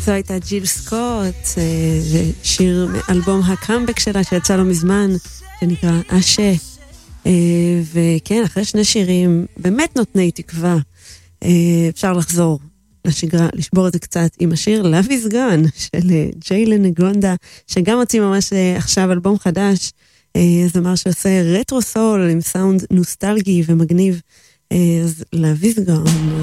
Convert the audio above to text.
זו הייתה ג'יל סקוט, שיר מאלבום הקאמבק שלה שיצא לא מזמן, שנקרא אשה. וכן, אחרי שני שירים באמת נותני תקווה, אפשר לחזור לשגרה, לשבור את זה קצת עם השיר Love is Gone של ג'יילן נגונדה, שגם הוציא ממש עכשיו אלבום חדש, זמר שעושה רטרו סול עם סאונד נוסטלגי ומגניב, אז Love is Gone.